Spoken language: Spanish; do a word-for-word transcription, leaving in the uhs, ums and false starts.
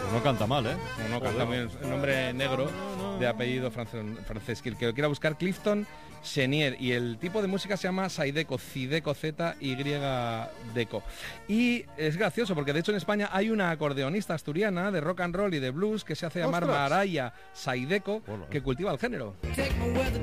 No canta mal, ¿eh? No, no canta bien. El nombre negro de apellido francés. Que el que lo quiera buscar, Clifton Chenier. Y el tipo de música se llama Zydeco, Zydeco, Z Y Deco. Y es gracioso porque de hecho en España hay una acordeonista asturiana de rock and roll y de blues que se hace llamar ¡Ostras! Maraya Zydeco, que cultiva el género.